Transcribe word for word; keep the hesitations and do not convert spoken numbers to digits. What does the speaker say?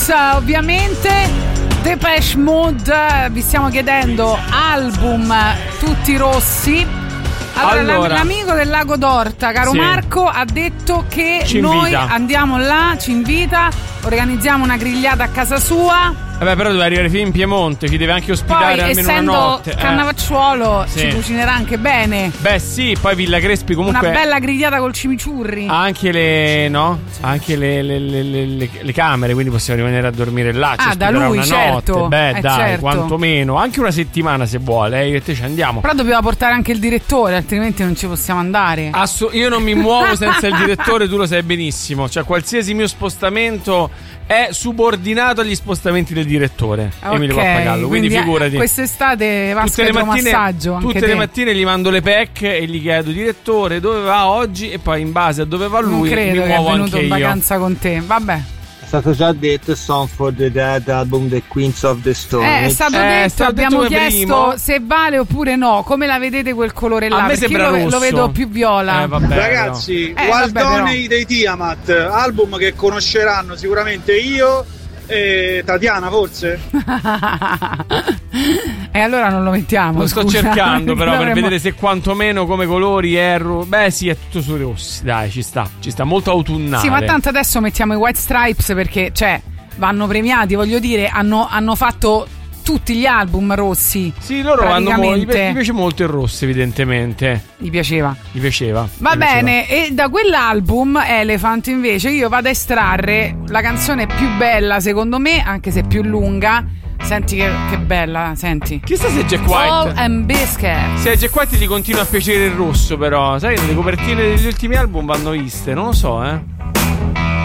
Stripes, ovviamente. Depeche Mode, vi stiamo chiedendo album tutti rossi. Allora, Allora. l'amico del Lago d'Orta, caro Sì. Marco, ha detto che Ci noi invita. andiamo là, ci invita, organizziamo una grigliata a casa sua. Vabbè, però deve arrivare fino in Piemonte, ci deve anche ospitare Poi, almeno essendo una notte. Eh. Cannavacciuolo, Sì. ci cucinerà anche bene. Beh, sì, poi Villa Crespi comunque. Una bella grigliata col cimiciurri. Ha anche le, no? Ha anche le, le, le, le, le- le camere, quindi possiamo rimanere a dormire là. Ci Ah, da ospiterà lui, una certo. notte. Beh, Eh, dai, certo. quantomeno. Anche una settimana se vuole, eh, io e te ci andiamo. Però dobbiamo portare anche il direttore, altrimenti non ci possiamo andare. Assu- io non mi muovo senza il direttore, tu lo sai benissimo. Cioè, qualsiasi mio spostamento è subordinato agli spostamenti del direttore. Emilio Ok, Pappagallo, quindi, quindi, eh, figurati. quest'estate va a Tutte le mattine, massaggio. Anche tutte te. le mattine gli mando le P E C e gli chiedo direttore dove va oggi e poi in base a dove va Non lui mi credo che è muovo venuto anche in io. vacanza con te. Vabbè. È stato già detto Song for the Dead, album The Queens of the Stone Eh, è Age. stato Eh, è detto, stato abbiamo detto per chiesto primo. se vale oppure no. Come la vedete quel colore là? A me Perché sembra io lo, rosso. lo vedo più viola. Eh, vabbè, Ragazzi, Eh, Wild vabbè, però. Honey dei Tiamat, album che conosceranno sicuramente io e Tatiana forse. E allora non lo mettiamo. Lo sto scusa. cercando però per Dovremmo- vedere se quantomeno come colori è ro- beh sì, è tutto sui rossi. Dai, ci sta, ci sta molto autunnale. Sì, ma tanto adesso mettiamo i White Stripes perché, cioè, vanno premiati, voglio dire, hanno, hanno fatto tutti gli album rossi. Sì, loro hanno mo- gli, pi- praticamente. gli piace molto il rosso, evidentemente. Gli piaceva. Gli piaceva. Va gli piaceva. bene, e da quell'album Elephant invece io vado a estrarre la canzone più bella secondo me, anche se più lunga. Senti che, che bella, senti. Chissà se Jack All White and Biscuits. Se a Jack White gli continua a piacere il rosso, però sai che le copertine degli ultimi album vanno viste, non lo so, eh.